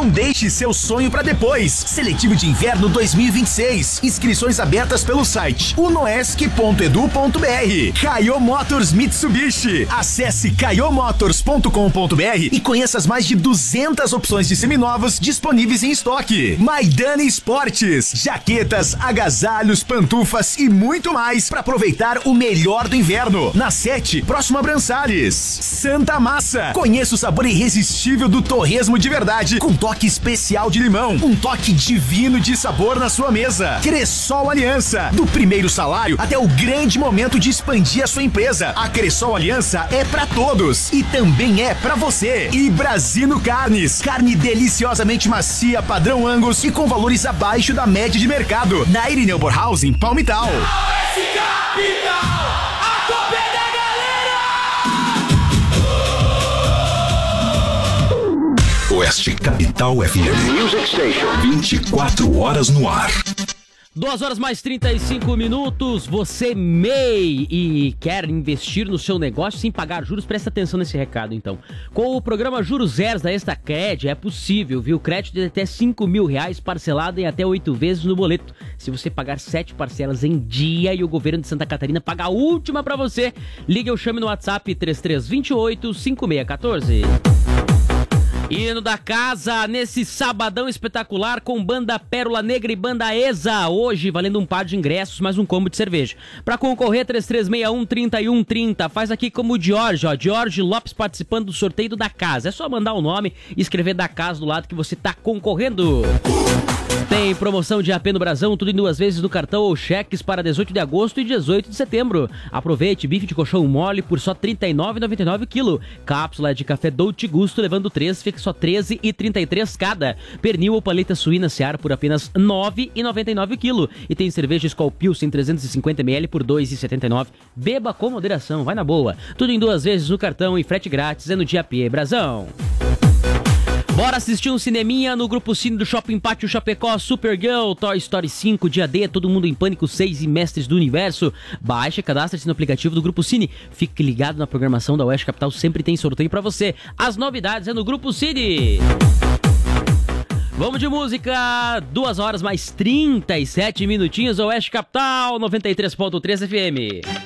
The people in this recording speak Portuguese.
Não deixe seu sonho para depois. Seletivo de Inverno 2026. Inscrições abertas pelo site unoesc.edu.br. Caio Motors Mitsubishi. Acesse caiomotors.com.br e conheça as mais de 200 opções de seminovos disponíveis em estoque. Maidana Esportes. Jaquetas, agasalhos, pantufas e muito mais para aproveitar o melhor do inverno. Na 7, próximo a Brançares. Santa Massa. Conheça o sabor irresistível do torresmo de verdade, com toque especial de limão. Um toque divino de sabor na sua mesa. Cressol Aliança. Do primeiro salário até o grande momento de expandir a sua empresa. A Cressol Aliança é pra todos e também é pra você. E Brasino Carnes. Carne deliciosamente macia, padrão Angus e com valores abaixo da média de mercado. Na Irineu Borhausen, Palmital. Oeste Capital FM. Music Station. 24 horas no ar. 2 horas mais 35 minutos. Você MEI e quer investir no seu negócio sem pagar juros? Presta atenção nesse recado, então. Com o programa Juros Zeros da Estacred é possível, viu? Crédito de até R$5.000 parcelado em até 8 vezes no boleto. Se você pagar 7 parcelas em dia e o governo de Santa Catarina paga a última pra você, ligue ou chame no WhatsApp 3328-5614. Hino da casa, nesse sabadão espetacular com Banda Pérola Negra e Banda ESA. Hoje, valendo um par de ingressos, mais um combo de cerveja. Para concorrer, 3361-3130. Faz aqui como o Jorge, ó. Jorge Lopes participando do sorteio da casa. É só mandar o nome e escrever da casa do lado que você tá concorrendo. Tem promoção de AP no Brasão, tudo em 2 vezes no cartão ou cheques para 18 de agosto e 18 de setembro. Aproveite, bife de colchão mole por só R$ 39,99 o quilo. Cápsula de café Dolce Gusto levando 3, fica só R$ 13,33 cada. Pernil ou paleta suína Seara por apenas R$ 9,99 o quilo. E tem cerveja Skol Pilsen 350ml por R$ 2,79. Beba com moderação, vai na boa. Tudo em 2 vezes no cartão e frete grátis é no dia AP Brasão. Bora assistir um cineminha no Grupo Cine do Shopping Pátio Chapecó. Supergirl, Toy Story 5, Dia D, Todo Mundo em Pânico 6 e Mestres do Universo. Baixe e cadastre-se no aplicativo do Grupo Cine. Fique ligado na programação da Oeste Capital, sempre tem sorteio pra você. As novidades é no Grupo Cine. Vamos de música, 2 horas mais 37 minutinhos, Oeste Capital, 93.3 FM.